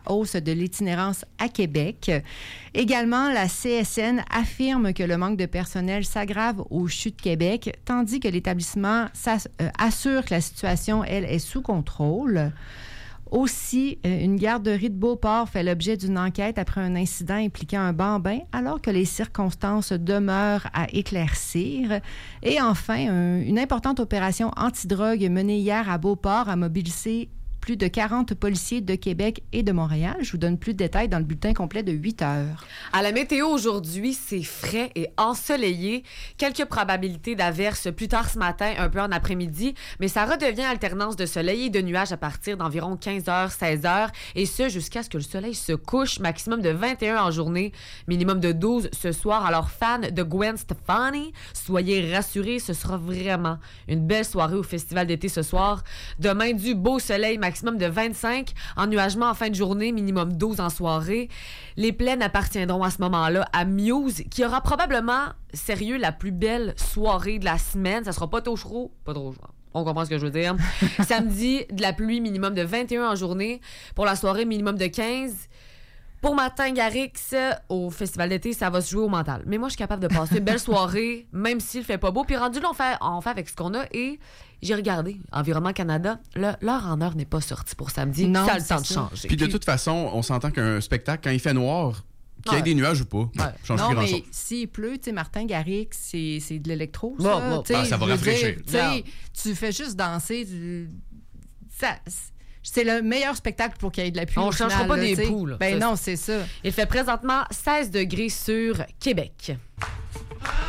hausse de l'itinérance à Québec. Également, la CSN affirme que le manque de personnel s'aggrave au CHU de Québec, tandis que l'établissement assure que la situation, elle, est sous contrôle. Aussi, une garderie de Beauport fait l'objet d'une enquête après un incident impliquant un bambin, alors que les circonstances demeurent à éclaircir. Et enfin, une importante opération antidrogue menée hier à Beauport a mobilisé plus de 40 policiers de Québec et de Montréal. Je vous donne plus de détails dans le bulletin complet de 8 heures. À la météo aujourd'hui, c'est frais et ensoleillé. Quelques probabilités d'averses plus tard ce matin, un peu en après-midi, mais ça redevient alternance de soleil et de nuages à partir d'environ 15h, 16h, et ce jusqu'à ce que le soleil se couche, maximum de 21 en journée, minimum de 12 ce soir. Alors, fans de Gwen Stefani, soyez rassurés, ce sera vraiment une belle soirée au Festival d'été ce soir. Demain, du beau soleil, maximum de 25, ennuagement en fin de journée, minimum 12 en soirée. Les plaines appartiendront à ce moment-là à Muse, qui aura probablement, sérieux, la plus belle soirée de la semaine. Ça sera pas trop chaud, on comprend ce que je veux dire. Samedi, de la pluie, minimum de 21 en journée. Pour la soirée, minimum de 15. Pour Martin Garrix, au Festival d'été, ça va se jouer au mental. Mais moi, je suis capable de passer une belle soirée, même s'il fait pas beau. Puis rendu là, on fait avec ce qu'on a. Et j'ai regardé Environnement Canada. L'heure en heure n'est pas sortie pour samedi. Non, ça a le temps de changer. Puis de toute façon, on s'entend qu'un spectacle, quand il fait noir, qu'il y ait des nuages ou pas, change non, plus mais grand-chose. s'il pleut, tu sais, Martin Garrix, c'est de l'électro, ça. Ça va rafraîchir. Tu fais juste danser. C'est le meilleur spectacle pour qu'il y ait de la pluie. On ne changera pas des poules. Ben non, c'est ça. Il fait présentement 16 degrés sur Québec.